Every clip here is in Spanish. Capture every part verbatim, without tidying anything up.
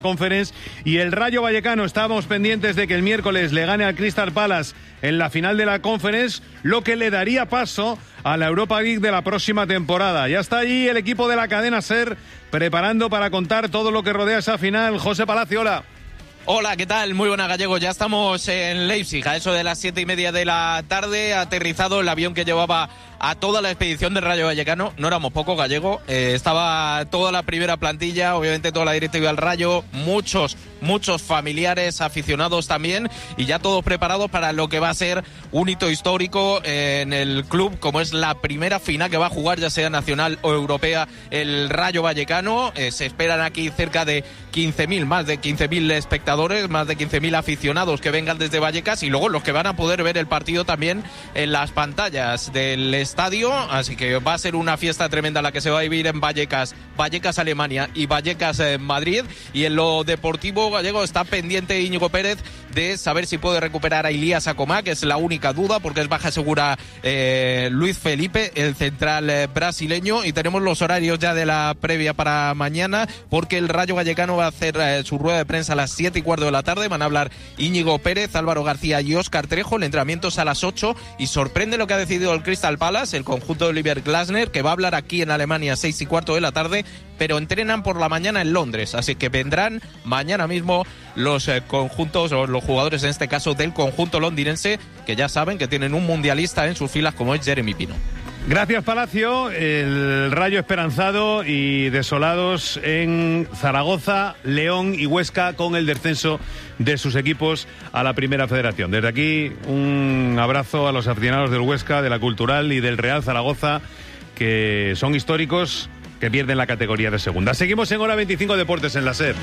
Conference y el Rayo Vallecano. Estábamos pendientes de que el miércoles le gane al Crystal Palace en la final de la Conference, lo que le daría paso a la Europa League de la próxima temporada. Ya está allí el equipo de la cadena SER preparando para contar todo lo que rodea esa final. José Palacio, hola. Hola, ¿qué tal? Muy buena, Gallego. Ya estamos en Leipzig, a eso de las siete y media de la tarde. Ha aterrizado el avión que llevaba a toda la expedición del Rayo Vallecano. No éramos pocos, Gallego. Eh, estaba toda la primera plantilla, obviamente toda la directiva del Rayo, muchos, muchos familiares, aficionados también, y ya todos preparados para lo que va a ser un hito histórico en el club, como es la primera final que va a jugar, ya sea nacional o europea, el Rayo Vallecano. Eh, se esperan aquí cerca de quince mil, más de quince mil espectadores, más de quince mil aficionados que vengan desde Vallecas, y luego los que van a poder ver el partido también en las pantallas del estadio. Así que va a ser una fiesta tremenda la que se va a vivir en Vallecas, Vallecas Alemania y Vallecas eh, Madrid. Y en lo deportivo, Gallego, está pendiente Íñigo Pérez de saber si puede recuperar a Ilías Acomá, que es la única duda, porque es baja segura eh, Luis Felipe, el central eh, brasileño. Y tenemos los horarios ya de la previa para mañana, porque el Rayo Vallecano va a hacer eh, su rueda de prensa a las siete y cuarto de la tarde. Van a hablar Íñigo Pérez, Álvaro García y Óscar Trejo. El entrenamiento es a las ocho, y sorprende lo que ha decidido el Crystal Palace, el conjunto de Oliver Glasner, que va a hablar aquí en Alemania a seis y cuarto de la tarde, pero entrenan por la mañana en Londres, así que vendrán mañana mismo los eh, conjuntos, o los jugadores en este caso del conjunto londinense, que ya saben que tienen un mundialista en sus filas como es Jeremy Pino. Gracias, Palacio. El Rayo esperanzado y desolados en Zaragoza, León y Huesca con el descenso de sus equipos a la Primera Federación. Desde aquí un abrazo a los aficionados del Huesca, de la Cultural y del Real Zaragoza, que son históricos, que pierden la categoría de segunda. Seguimos en Hora veinticinco Deportes en la SER.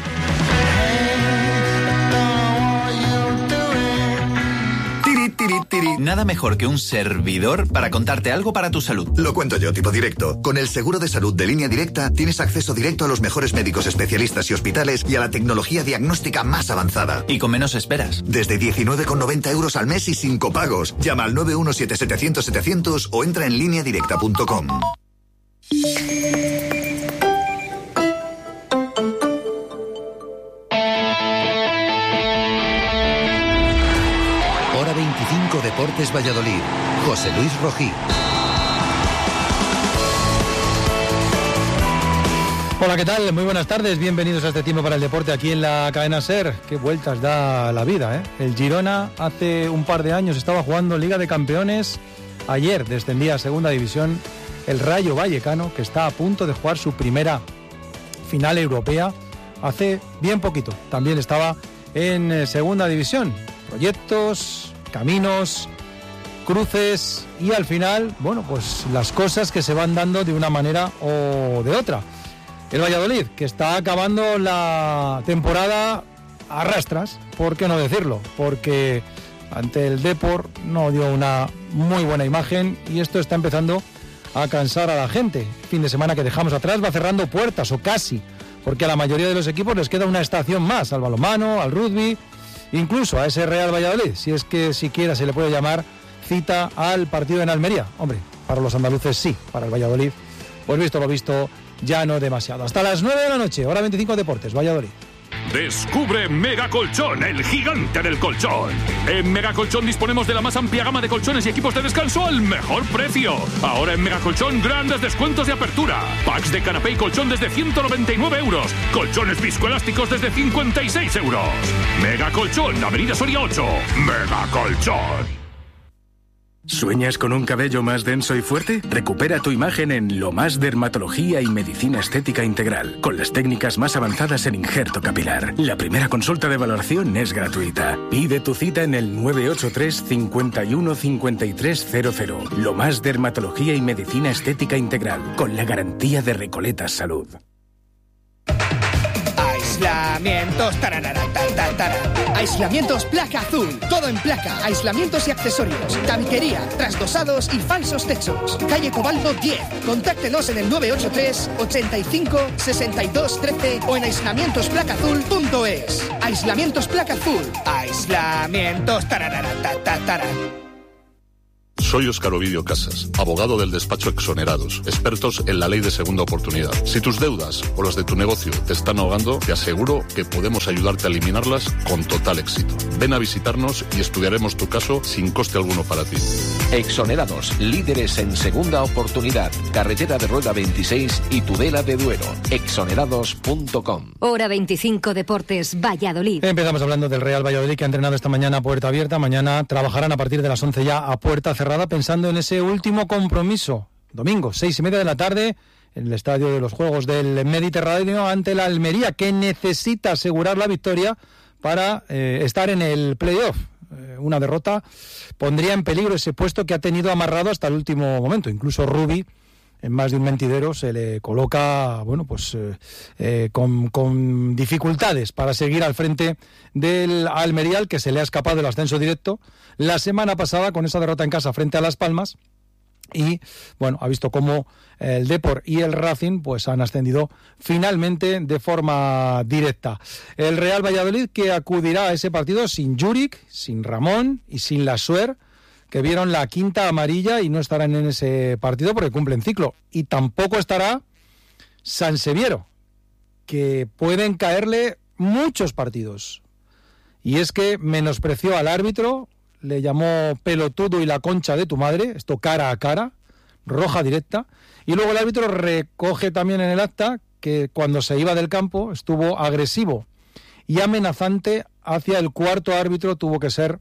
Nada mejor que un servidor para contarte algo para tu salud. Lo cuento yo, tipo directo. Con el seguro de salud de Línea Directa tienes acceso directo a los mejores médicos especialistas y hospitales y a la tecnología diagnóstica más avanzada. Y con menos esperas. Desde diecinueve con noventa euros al mes y sin copagos. Llama al nueve uno siete setecientos setecientos o entra en línea directa punto com. veinticinco Deportes Valladolid. José Luis Rojí. Hola, ¿qué tal? Muy buenas tardes, bienvenidos a este tiempo para el deporte aquí en la cadena SER. Qué vueltas da la vida, ¿eh? El Girona hace un par de años estaba jugando Liga de Campeones. Ayer descendía a Segunda División el Rayo Vallecano, que está a punto de jugar su primera final europea. Hace bien poquito también estaba en Segunda División. Proyectos, caminos, cruces y al final, bueno, pues las cosas que se van dando de una manera o de otra. El Valladolid, que está acabando la temporada a rastras, ¿por qué no decirlo? Porque ante el Depor no dio una muy buena imagen y esto está empezando a cansar a la gente. Fin de semana que dejamos atrás va cerrando puertas, o casi, porque a la mayoría de los equipos les queda una estación más, al balonmano, al rugby, incluso a ese Real Valladolid, si es que siquiera se le puede llamar cita al partido en Almería. Hombre, para los andaluces sí, para el Valladolid, pues visto lo visto, ya no demasiado. Hasta las nueve de la noche, Hora veinticinco Deportes, Valladolid. Descubre Mega Colchón, el gigante del colchón. En Mega Colchón disponemos de la más amplia gama de colchones y equipos de descanso al mejor precio. Ahora en Mega Colchón, grandes descuentos de apertura. Packs de canapé y colchón desde ciento noventa y nueve euros. Colchones viscoelásticos desde cincuenta y seis euros. Mega Colchón, Avenida Soria ocho. Mega Colchón. ¿Sueñas con un cabello más denso y fuerte? Recupera tu imagen en Lo Más Dermatología y Medicina Estética Integral, con las técnicas más avanzadas en injerto capilar. La primera consulta de valoración es gratuita. Pide tu cita en el nueve ocho tres, cinco uno, cinco tres cero cero. Lo Más Dermatología y Medicina Estética Integral, con la garantía de Recoletas Salud. Aislamientos, tararara, tar, tar, aislamientos placa azul, todo en placa, aislamientos y accesorios, tabiquería, trasdosados y falsos techos. Calle Cobaldo diez, contáctenos en el nueve ocho tres, ochenta y cinco, sesenta y dos trece o en aislamientos placa azul punto es. Aislamientos placa azul, aislamientos, tararara, tar, tar, tar. Soy Óscar Ovidio Casas, abogado del despacho Exonerados, expertos en la ley de segunda oportunidad. Si tus deudas o las de tu negocio te están ahogando, te aseguro que podemos ayudarte a eliminarlas con total éxito. Ven a visitarnos y estudiaremos tu caso sin coste alguno para ti. Exonerados, líderes en segunda oportunidad. Carretera de Rueda veintiséis y Tudela de Duero. exonerados punto com. Hora veinticinco Deportes, Valladolid. Empezamos hablando del Real Valladolid, que ha entrenado esta mañana a puerta abierta. Mañana trabajarán a partir de las once ya a puerta cerrada, pensando en ese último compromiso. Domingo, seis y media de la tarde, en el Estadio de los Juegos del Mediterráneo, ante la Almería, que necesita asegurar la victoria para eh, estar en el playoff. Eh, una derrota pondría en peligro ese puesto que ha tenido amarrado hasta el último momento. Incluso Rubi, en más de un mentidero, se le coloca, bueno, pues eh, eh, con, con dificultades para seguir al frente del Almería, que se le ha escapado el ascenso directo la semana pasada con esa derrota en casa frente a Las Palmas. Y, bueno, ha visto cómo el Depor y el Racing pues han ascendido finalmente de forma directa. El Real Valladolid, que acudirá a ese partido sin Juric, sin Ramón y sin Lassuer, que vieron la quinta amarilla y no estarán en ese partido porque cumplen ciclo. Y tampoco estará Sanseviero, que pueden caerle muchos partidos. Y es que menospreció al árbitro, le llamó pelotudo y la concha de tu madre, esto cara a cara, roja directa, y luego el árbitro recoge también en el acta que cuando se iba del campo estuvo agresivo y amenazante hacia el cuarto árbitro, tuvo que ser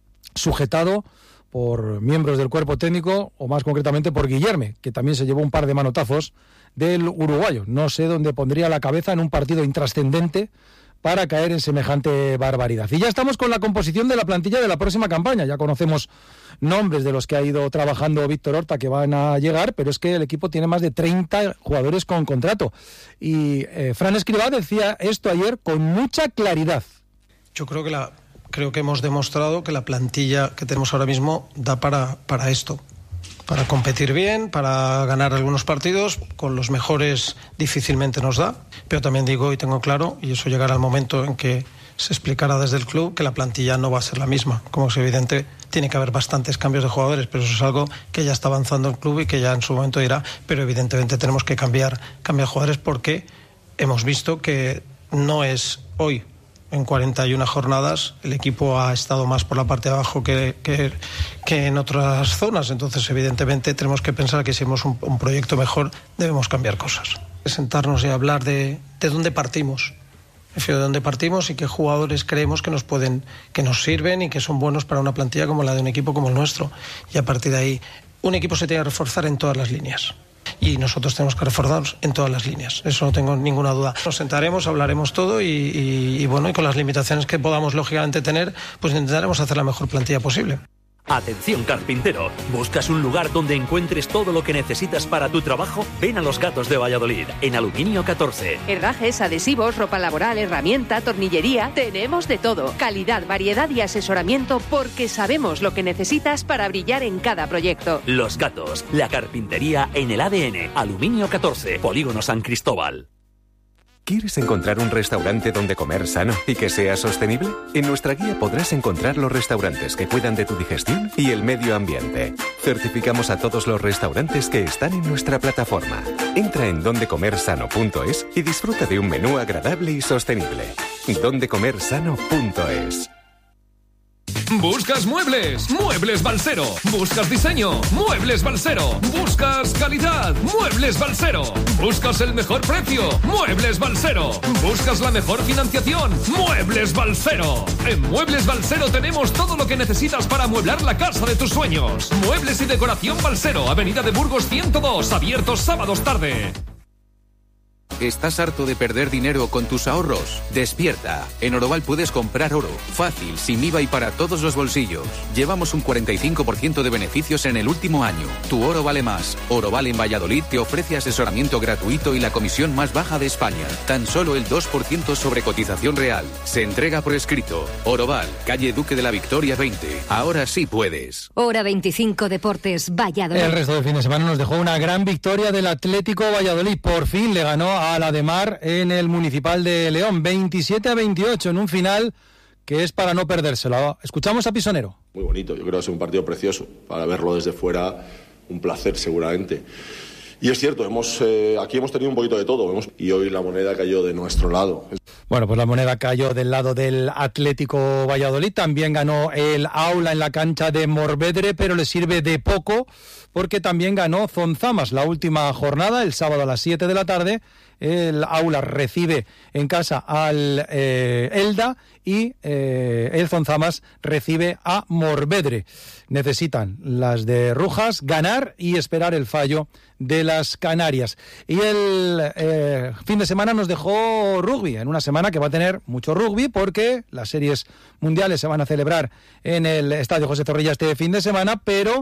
sujetado por miembros del cuerpo técnico, o más concretamente por Guillerme, que también se llevó un par de manotazos del uruguayo. No sé dónde pondría la cabeza en un partido intrascendente para caer en semejante barbaridad. Y ya estamos con la composición de la plantilla de la próxima campaña. Ya conocemos nombres de los que ha ido trabajando Víctor Horta que van a llegar, pero es que el equipo tiene más de treinta jugadores con contrato. Y eh, Fran Escribá decía esto ayer con mucha claridad. Yo creo que la creo que hemos demostrado que la plantilla que tenemos ahora mismo da para, para esto. Para competir bien, para ganar algunos partidos, con los mejores difícilmente nos da, pero también digo y tengo claro, y eso llegará al momento en que se explicará desde el club, que la plantilla no va a ser la misma. Como es evidente, tiene que haber bastantes cambios de jugadores, pero eso es algo que ya está avanzando el club y que ya en su momento dirá, pero evidentemente tenemos que cambiar, cambiar jugadores porque hemos visto que no es hoy. En cuarenta y una jornadas el equipo ha estado más por la parte de abajo que, que, que en otras zonas. Entonces, evidentemente, tenemos que pensar que si hacemos un, un proyecto mejor, debemos cambiar cosas. Sentarnos y hablar de, de dónde partimos. De dónde partimos y qué jugadores creemos que nos pueden, que nos sirven y que son buenos para una plantilla como la de un equipo como el nuestro. Y a partir de ahí, un equipo se tiene que reforzar en todas las líneas. Y nosotros tenemos que reforzarnos en todas las líneas, eso no tengo ninguna duda. Nos sentaremos, hablaremos todo y, y, y bueno, y con las limitaciones que podamos lógicamente tener, pues intentaremos hacer la mejor plantilla posible. Atención carpintero, ¿buscas un lugar donde encuentres todo lo que necesitas para tu trabajo? Ven a Los Gatos de Valladolid, en Aluminio catorce. Herrajes, adhesivos, ropa laboral, herramienta, tornillería, tenemos de todo. Calidad, variedad y asesoramiento porque sabemos lo que necesitas para brillar en cada proyecto. Los Gatos, la carpintería en el A D N. Aluminio catorce, Polígono San Cristóbal. ¿Quieres encontrar un restaurante donde comer sano y que sea sostenible? En nuestra guía podrás encontrar los restaurantes que cuidan de tu digestión y el medio ambiente. Certificamos a todos los restaurantes que están en nuestra plataforma. Entra en donde comer sano punto es y disfruta de un menú agradable y sostenible. donde comer sano punto es. ¿Buscas muebles? Muebles Balsero. ¿Buscas diseño? Muebles Balsero. ¿Buscas calidad? Muebles Balsero. ¿Buscas el mejor precio? Muebles Balsero. ¿Buscas la mejor financiación? Muebles Balsero. En Muebles Balsero tenemos todo lo que necesitas para amueblar la casa de tus sueños. Muebles y decoración Balsero, Avenida de Burgos ciento dos, abiertos sábados tarde. ¿Estás harto de perder dinero con tus ahorros? Despierta. En Oroval puedes comprar oro, fácil, sin I V A y para todos los bolsillos. Llevamos un cuarenta y cinco por ciento de beneficios en el último año. Tu oro vale más. Oroval en Valladolid te ofrece asesoramiento gratuito y la comisión más baja de España. Tan solo el dos por ciento sobre cotización real. Se entrega por escrito. Oroval, calle Duque de la Victoria veinte. Ahora sí puedes. Hora veinticinco Deportes, Valladolid. El resto del fin de semana nos dejó una gran victoria del Atlético Valladolid. Por fin le ganó a la de Mar en el Municipal de León, veintisiete a veintiocho, en un final que es para no perdérselo. Escuchamos a Pisonero. Muy bonito, yo creo que es un partido precioso, para verlo desde fuera, un placer seguramente. Y es cierto, hemos eh, aquí hemos tenido un poquito de todo, hemos, y hoy la moneda cayó de nuestro lado. Bueno, pues la moneda cayó del lado del Atlético Valladolid, también ganó el Aula en la cancha de Morvedre, pero le sirve de poco porque también ganó Zonzamas la última jornada, el sábado a las siete de la tarde. El Aula recibe en casa al eh, Elda y eh, el Zonzamas recibe a Morvedre. Necesitan las de Rujas ganar y esperar el fallo de las Canarias. Y el eh, fin de semana nos dejó rugby, en una semana que va a tener mucho rugby porque las series mundiales se van a celebrar en el Estadio José Zorrilla este fin de semana, pero